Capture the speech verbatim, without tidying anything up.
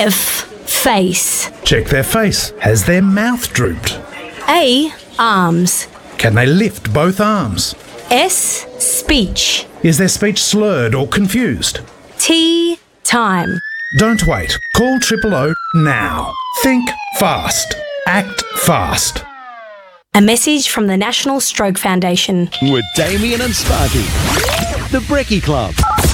F. Face. Check their face. Has their mouth drooped? A. Arms. Can they lift both arms? S. Speech. Is their speech slurred or confused? T. Time. Don't wait. Call Triple O now. Think fast. Act fast. A message from the National Stroke Foundation. With Damien and Sparky. The Brekkie Club.